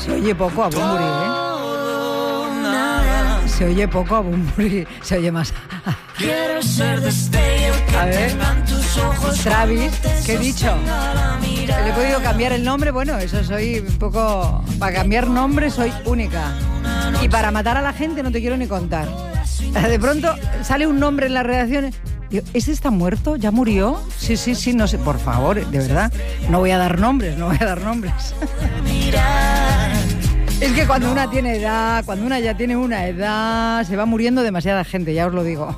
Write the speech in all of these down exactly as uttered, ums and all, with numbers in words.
Se oye poco a Bunbury, ¿eh? Se oye poco a Bunbury. Se oye más. Quiero ser destello que A ver. tengan tus ojos. Travis, ¿qué he dicho? ¿Le he podido cambiar el nombre? Bueno, eso soy un poco... Para cambiar nombre soy única. Y para matar a la gente no te quiero ni contar. De pronto sale un nombre en las redacciones. Digo, ¿ese está muerto? ¿Ya murió? Sí, sí, sí, no sé. Por favor, de verdad. No voy a dar nombres, no voy a dar nombres. Es que cuando una tiene edad, cuando una ya tiene una edad, se va muriendo demasiada gente, ya os lo digo.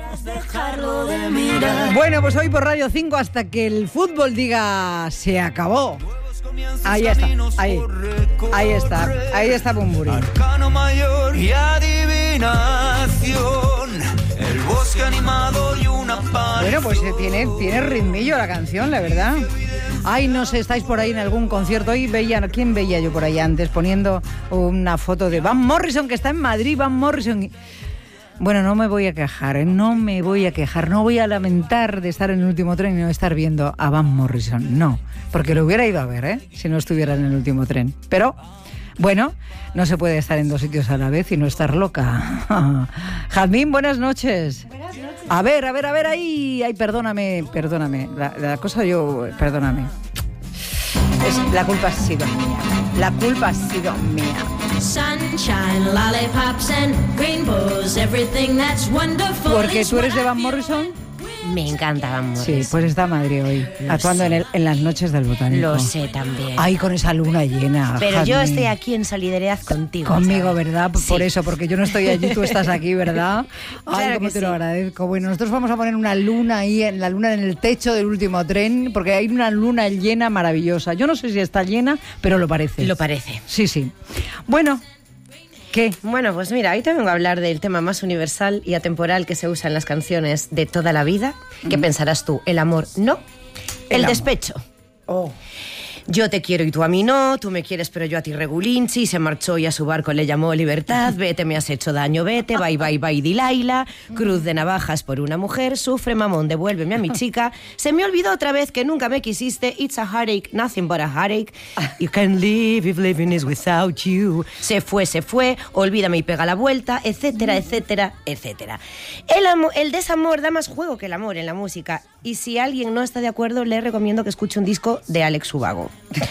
Bueno, pues hoy por Radio cinco hasta que el fútbol diga se acabó. Ahí está, ahí, ahí está, ahí está Bunbury. Arcano mayor y adivinación. El bosque animado y una paz. Bueno, pues eh, tiene, tiene ritmillo la canción, la verdad. Ay, no sé, estáis por ahí en algún concierto. Hoy veía, ¿quién veía yo por ahí antes? Poniendo una foto de Van Morrison, que está en Madrid, Van Morrison. Bueno, no me voy a quejar, ¿eh? no me voy a quejar, no voy a lamentar de estar en el último tren y no estar viendo a Van Morrison, no, porque lo hubiera ido a ver, ¿eh? Si no estuviera en el último tren. Pero, bueno, no se puede estar en dos sitios a la vez y no estar loca. Jazmín, buenas noches. Buenas noches. A ver, a ver, a ver, ahí, ay, perdóname, perdóname, la, la cosa yo, perdóname. Es, la culpa ha sido mía, la culpa ha sido mía. Sunshine, lollipops and rainbows, everything that's wonderful. Porque tú eres de Van Morrison. Me encanta Van Morrison. Sí, pues está Madrid hoy, Lo actuando en, el, en las noches del Botánico. Lo sé también. Ay, con esa luna llena. Pero yo Jazmín. estoy aquí en solidaridad contigo. Conmigo, ¿sabes? ¿verdad? Sí. Por eso, porque yo no estoy allí, tú estás aquí, ¿verdad? Ay, Claro cómo que te lo sí. agradezco. Bueno, nosotros vamos a poner una luna ahí, en la luna en el techo del último tren, porque hay una luna llena maravillosa. Yo no sé si está llena, pero lo parece. Lo parece. Sí, sí. Bueno, ¿qué? Bueno, pues mira, hoy te vengo a hablar del tema más universal y atemporal que se usa en las canciones de toda la vida. ¿Qué Mm. pensarás tú? ¿El amor no? El, El amor. despecho. Oh. Yo te quiero y tú a mí no, tú me quieres pero yo a ti regulinchi, se marchó y a su barco le llamó libertad, vete, me has hecho daño, vete, bye, bye, bye, Dilaila, cruz de navajas por una mujer, sufre mamón, devuélveme a mi chica, se me olvidó otra vez que nunca me quisiste, it's a heartache, nothing but a heartache, you can live if living is without you, se fue, se fue, olvídame y pega la vuelta, etcétera, etcétera, etcétera. El, amo- el desamor da más juego que el amor en la música, y si alguien no está de acuerdo, le recomiendo que escuche un disco de Alex Ubago.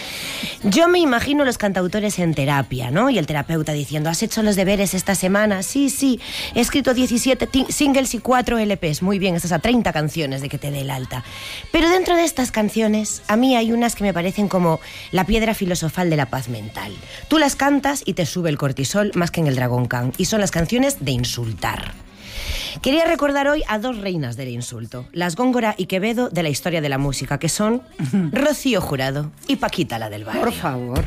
Yo me imagino los cantautores en terapia, ¿no? Y el terapeuta diciendo, ¿has hecho los deberes esta semana? Sí, sí, he escrito diecisiete ti- singles y cuatro L Pes. Muy bien, estás a treinta canciones de que te dé el alta. Pero dentro de estas canciones, a mí hay unas que me parecen como la piedra filosofal de la paz mental. Tú las cantas y te sube el cortisol más que en el Dragon Khan. Y son las canciones de insultar. Quería recordar hoy a dos reinas del insulto, las Góngora y Quevedo de la historia de la música, que son Rocío Jurado y Paquita, la del barrio. Por favor.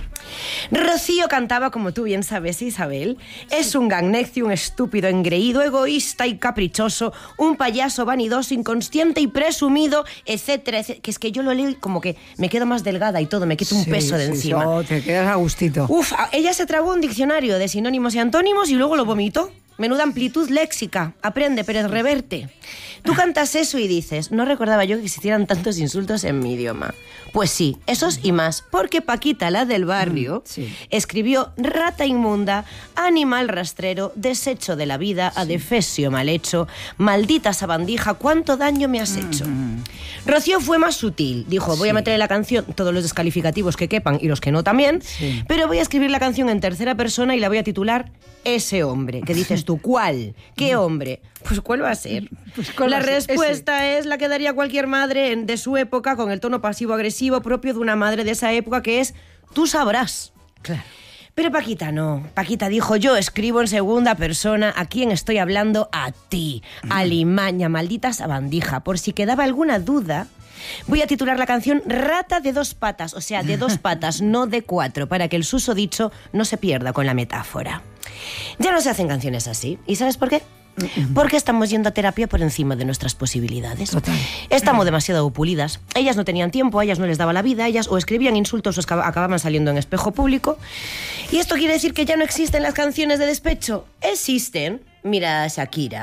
Rocío cantaba, como tú bien sabes, Isabel, es un gagnecio, un estúpido engreído, egoísta y caprichoso, un payaso vanidoso, inconsciente y presumido, etcétera, etcétera. Que es que yo lo leo y como que me quedo más delgada y todo, me quito un Sí, peso de sí, encima. oh, te quedas a gustito. Uf, ella se tragó un diccionario de sinónimos y antónimos y luego lo vomitó. Menuda amplitud léxica. Aprende, Pérez Reverte. Tú cantas eso y dices, no recordaba yo que existieran tantos insultos en mi idioma. Pues sí, esos y más, porque Paquita, la del barrio, Mm, sí. escribió rata inmunda, animal rastrero, desecho de la vida, adefesio mal hecho, maldita sabandija, cuánto daño me has hecho. Rocío fue más sutil, dijo, voy a Sí. meter en la canción todos los descalificativos que quepan y los que no también, Sí. pero voy a escribir la canción en tercera persona y la voy a titular Ese hombre. Que dices tú, ¿cuál? ¿Qué hombre? Pues ¿cuál va a ser? Pues, ¿cuál la va a ser? respuesta es la que daría cualquier madre en- de su época con el tono pasivo-agresivo propio de una madre de esa época, que es tú sabrás. Claro. Pero Paquita no. Paquita dijo, yo escribo en segunda persona, ¿a quién estoy hablando? A ti. Alimaña, maldita sabandija. Por si quedaba alguna duda, voy a titular la canción Rata de dos patas, o sea, de dos patas, no de cuatro, para que el susodicho no se pierda con la metáfora. Ya no se hacen canciones así. ¿Y sabes por qué? Porque estamos yendo a terapia por encima de nuestras posibilidades. Total. Estamos demasiado pulidas. Ellas no tenían tiempo, a ellas no les daba la vida, ellas o escribían insultos o escaba- acababan saliendo en espejo público. ¿Y esto quiere decir que ya no existen las canciones de despecho? Existen. Mira a Shakira.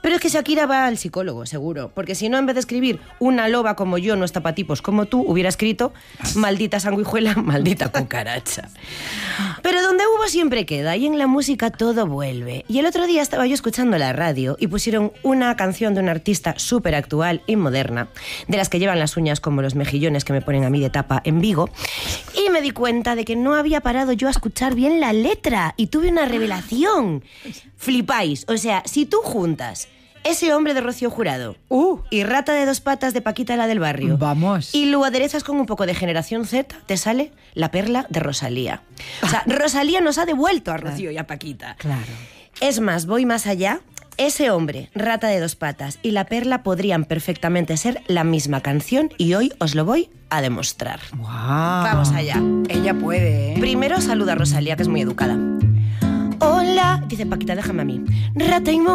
Pero es que Shakira va al psicólogo, seguro. Porque si no, en vez de escribir una loba como yo, no está pa' tipos como tú, hubiera escrito maldita sanguijuela, maldita cucaracha. Pero donde hubo siempre queda, y en la música todo vuelve. Y el otro día estaba yo escuchando la radio y pusieron una canción de una artista súper actual y moderna, de las que llevan las uñas como los mejillones que me ponen a mí de tapa en Vigo, y me di cuenta de que no había parado yo a escuchar bien la letra y tuve una revelación. Flipáis, o sea, si tú juntas ese hombre de Rocío Jurado Uh. y Rata de dos patas de Paquita la del barrio, Vamos. y lo aderezas con un poco de Generación Z, te sale La perla de Rosalía. O sea, Rosalía nos ha devuelto a Rocío y a Paquita. Claro. Es más, voy más allá. Ese hombre, Rata de dos patas y La perla podrían perfectamente ser la misma canción y hoy os lo voy a demostrar. Wow. Vamos allá. Ella puede, ¿eh? Primero saluda a Rosalía, que es muy educada. Hola, dice Paquita, déjame a mí. Rata y